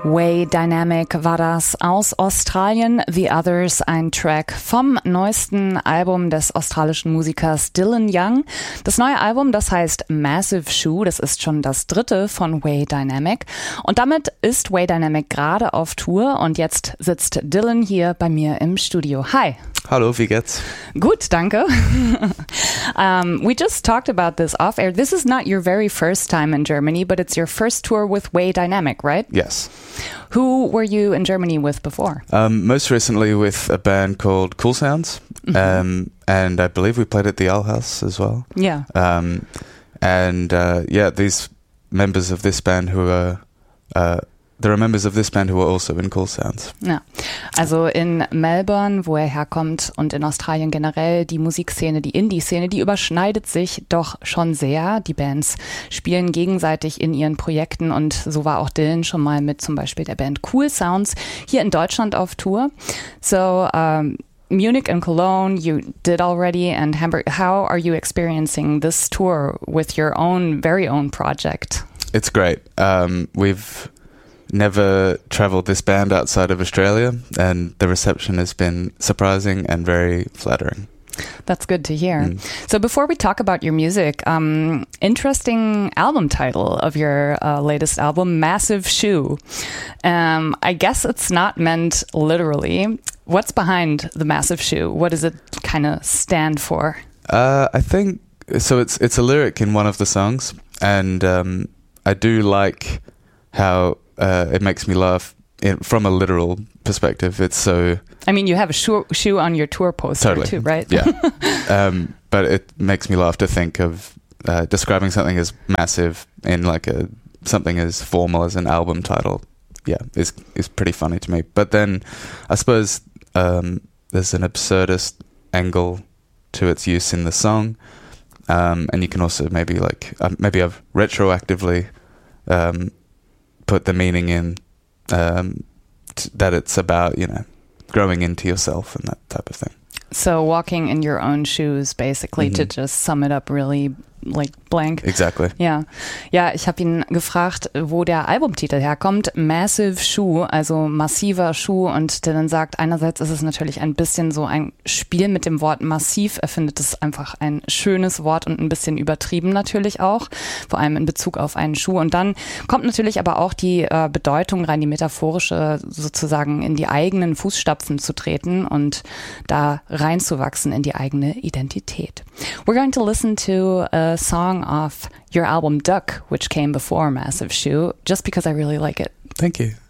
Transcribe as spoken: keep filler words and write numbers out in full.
Way Dynamic war das aus Australien, The Others, ein Track vom neuesten Album des australischen Musikers Dylan Young. Das neue Album, das heißt Massive Shoe, das ist schon das dritte von Way Dynamic. Und damit ist Way Dynamic gerade auf Tour und jetzt sitzt Dylan hier bei mir im Studio. Hi. Hallo, wie geht's? Gut, danke. um, we just talked about this off air. This is not your very first time in Germany, but it's your first tour with Way Dynamic, right? Yes. Who were you in Germany with before? Um, most recently with a band called Cool Sounds, mm-hmm. um, and I believe we played at the Owl House as well. Yeah. Um, and uh, yeah, these members of this band who are... Uh, There are members of this band who are also in Cool Sounds. Ja, also in Melbourne, wo er herkommt, und in Australien generell, die Musikszene, die Indie-Szene, die überschneidet sich doch schon sehr. Die Bands spielen gegenseitig in ihren Projekten und so war auch Dylan schon mal mit zum Beispiel der Band Cool Sounds hier in Deutschland auf Tour. So, um, Munich and Cologne you did already, and Hamburg. How are you experiencing this tour with your own, very own project? It's great. Um, we've... never travelled this band outside of Australia, and the reception has been surprising and very flattering. That's good to hear. Mm. So before we talk about your music, um, interesting album title of your uh, latest album, Massive Shoe. Um, I guess it's not meant literally. What's behind the Massive Shoe? What does it kind of stand for? Uh, I think, so it's, it's a lyric in one of the songs, and um, I do like how Uh, it makes me laugh in, from a literal perspective. It's so... I mean, you have a shoe, shoe on your tour poster totally. too, right? Yeah. um, but it makes me laugh to think of uh, describing something as massive in like a something as formal as an album title. Yeah, is is pretty funny to me. But then I suppose um, there's an absurdist angle to its use in the song. Um, and you can also maybe like... Uh, maybe I've retroactively... Um, put the meaning in um, t- that it's about, you know, growing into yourself and that type of thing. So walking in your own shoes, basically, mm-hmm. to just sum it up really like blank. Exactly. Ja, ja, ich habe ihn gefragt, wo der Albumtitel herkommt. Massive Shoe, also massiver Schuh. Und der dann sagt, einerseits ist es natürlich ein bisschen so ein Spiel mit dem Wort massiv. Er findet es einfach ein schönes Wort und ein bisschen übertrieben natürlich auch. Vor allem in Bezug auf einen Schuh. Und dann kommt natürlich aber auch die äh, Bedeutung rein, die metaphorische, sozusagen in die eigenen Fußstapfen zu treten und da reinzuwachsen in die eigene Identität. We're going to listen to a song off your album Duck, which came before Massive Shoe, just because I really like it. Thank you.